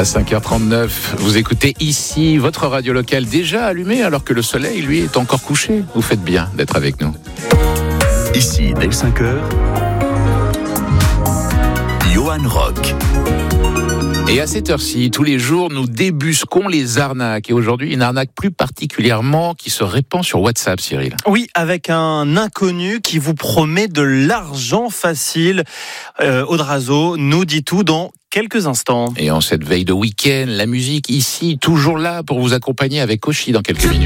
À 5h39, vous écoutez ici votre radio locale déjà allumée alors que le soleil, lui, est encore couché. Vous faites bien d'être avec nous. Ici, dès 5h, Johan Rock. Et à cette heure-ci, tous les jours, nous débusquons les arnaques. Et aujourd'hui, une arnaque plus particulièrement qui se répand sur WhatsApp, Cyril. Oui, avec un inconnu qui vous promet de l'argent facile. Audrazo nous dit tout dans quelques instants. Et en cette veille de week-end, la musique ici, toujours là pour vous accompagner avec Oshi dans quelques minutes.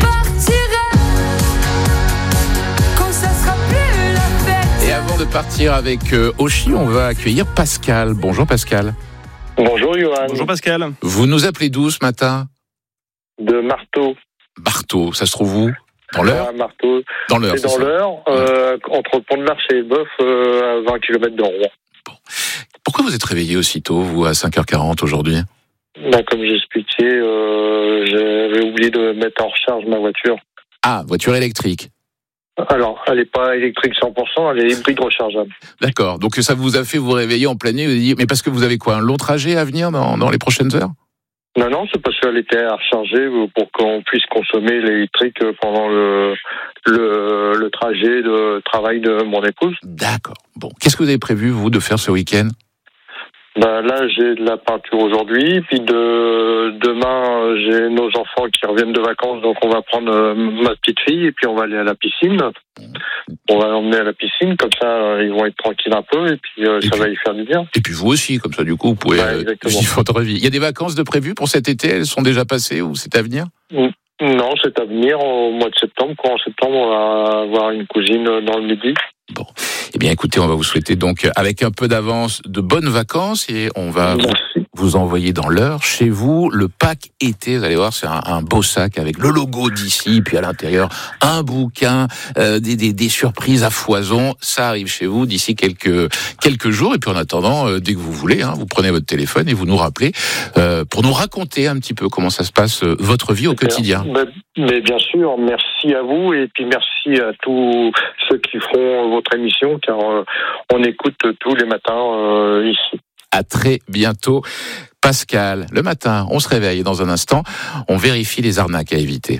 Et avant de partir avec Oshi, on va accueillir Pascal. Bonjour Pascal. Bonjour Johan. Bonjour Pascal. Vous nous appelez d'où ce matin ? De Marteau. Marteau, ça se trouve où ? Dans l'Eure ? Marteau. Dans l'Eure, c'est dans l'Eure, entre le pont de Marche et Boeuf, à 20 km de Rouen. Bon. Pourquoi vous êtes réveillé aussitôt, vous, à 5h40 aujourd'hui ? Comme j'expliquais, j'avais oublié de mettre en recharge ma voiture. Ah, voiture électrique. Alors, elle n'est pas électrique 100%, elle est hybride rechargeable. D'accord, donc ça vous a fait vous réveiller en pleine nuit, vous dites, mais parce que vous avez quoi, un long trajet à venir dans les prochaines heures ? Non, c'est parce qu'elle était à recharger pour qu'on puisse consommer l'électrique pendant le trajet de travail de mon épouse. D'accord, bon. Qu'est-ce que vous avez prévu, vous, de faire ce week-end ? Là, j'ai de la peinture aujourd'hui, puis demain, j'ai nos enfants qui reviennent de vacances, donc on va prendre ma petite fille et puis on va aller à la piscine. On va l'emmener à la piscine, comme ça, ils vont être tranquilles un peu et puis ça va y faire du bien. Et puis vous aussi, comme ça, du coup, vous pouvez vivre votre vie. Il y a des vacances de prévues pour cet été ? Elles sont déjà passées ou c'est à venir ? Non, c'est à venir au mois de septembre. En septembre, on va avoir une cousine dans le Midi. Bon, eh bien écoutez, on va vous souhaiter donc avec un peu d'avance de bonnes vacances et on va vous envoyer dans l'Eure, chez vous, le pack été. Vous allez voir, c'est un beau sac avec le logo d'ici, puis à l'intérieur un bouquin, des surprises à foison. Ça arrive chez vous d'ici quelques jours. Et puis en attendant, dès que vous voulez, vous prenez votre téléphone et vous nous rappelez pour nous raconter un petit peu comment ça se passe votre vie au quotidien. Mais bien sûr, merci à vous et puis merci à tous ceux qui font votre émission, car on écoute tous les matins ici. À très bientôt, Pascal. Le matin, on se réveille et dans un instant, on vérifie les arnaques à éviter.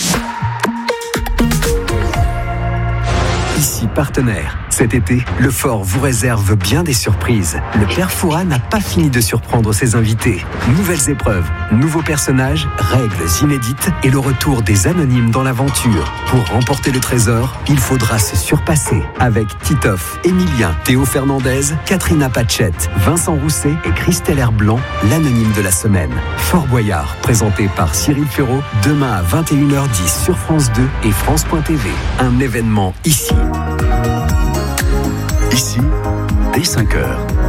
Ici, partenaire. Cet été, le Fort vous réserve bien des surprises. Le Père Fouras n'a pas fini de surprendre ses invités. Nouvelles épreuves, nouveaux personnages, règles inédites et le retour des anonymes dans l'aventure. Pour remporter le trésor, il faudra se surpasser. Avec Titoff, Emilien, Théo Fernandez, Katrina Pachette, Vincent Rousset et Christelle Herblanc, l'anonyme de la semaine. Fort Boyard, présenté par Cyril Ferraud, demain à 21h10 sur France 2 et France.tv. Un événement ici. Ici, dès 5h.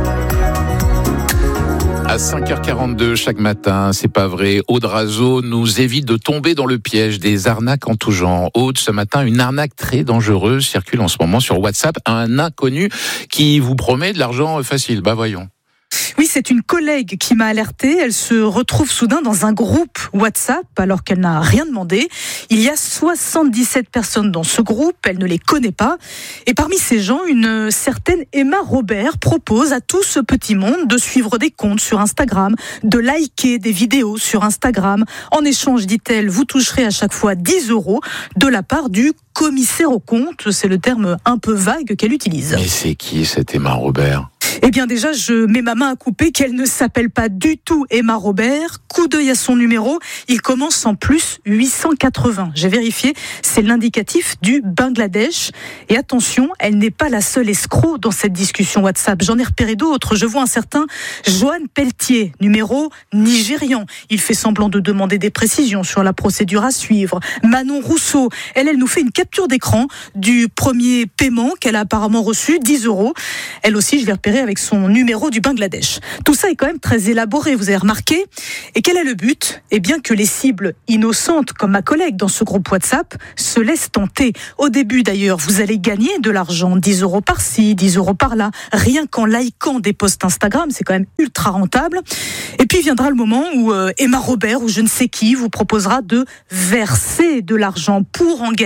À 5h42 chaque matin, c'est pas vrai, Audrazo nous évite de tomber dans le piège des arnaques en tout genre. Aude, ce matin, une arnaque très dangereuse circule en ce moment sur WhatsApp. Un inconnu qui vous promet de l'argent facile. Voyons. Oui, c'est une collègue qui m'a alertée. Elle se retrouve soudain dans un groupe WhatsApp alors qu'elle n'a rien demandé. Il y a 77 personnes dans ce groupe. Elle ne les connaît pas. Et parmi ces gens, une certaine Emma Robert propose à tout ce petit monde de suivre des comptes sur Instagram, de liker des vidéos sur Instagram. En échange, dit-elle, vous toucherez à chaque fois 10 € de la part du commissaire aux comptes. C'est le terme un peu vague qu'elle utilise. Mais c'est qui cette Emma Robert ? Eh bien déjà, je mets ma main à couper qu'elle ne s'appelle pas du tout Emma Robert. Coup d'œil à son numéro, il commence en plus 880. J'ai vérifié, c'est l'indicatif du Bangladesh. Et attention, elle n'est pas la seule escroc dans cette discussion WhatsApp. J'en ai repéré d'autres. Je vois un certain Johan Pelletier, numéro nigérian. Il fait semblant de demander des précisions sur la procédure à suivre. Manon Rousseau, elle nous fait une capture d'écran du premier paiement qu'elle a apparemment reçu, 10 €. Elle aussi, je l'ai repéré avec son numéro du Bangladesh. Tout ça est quand même très élaboré, vous avez remarqué. Et quel est le but ? Eh bien que les cibles innocentes, comme ma collègue dans ce groupe WhatsApp, se laissent tenter. Au début d'ailleurs, vous allez gagner de l'argent, 10 € par-ci, 10 € par-là, rien qu'en likant des posts Instagram, c'est quand même ultra rentable. Et puis viendra le moment où Emma Robert ou je ne sais qui vous proposera de verser de l'argent pour en gagner encore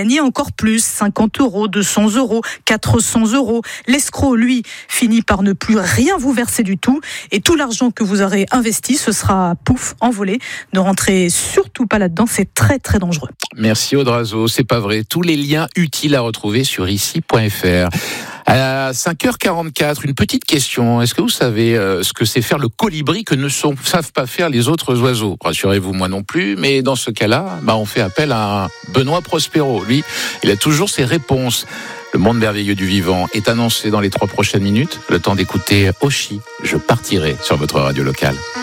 encore plus, 50 €, 200 €, 400 €. L'escroc, lui, finit par ne plus rien vous verser du tout et tout l'argent que vous aurez investi, ce sera pouf, envolé. Ne rentrez surtout pas là-dedans, c'est très très dangereux. Merci Audrazo, c'est pas vrai. Tous les liens utiles à retrouver sur ici.fr. À 5h44, une petite question. Est-ce que vous savez ce que c'est faire le colibri que ne savent pas faire les autres oiseaux ? Rassurez-vous, moi non plus, mais dans ce cas-là, on fait appel à Benoît Prospero. Lui, il a toujours ses réponses. Le monde merveilleux du vivant est annoncé dans les 3 prochaines minutes. Le temps d'écouter Oshi, je partirai sur votre radio locale.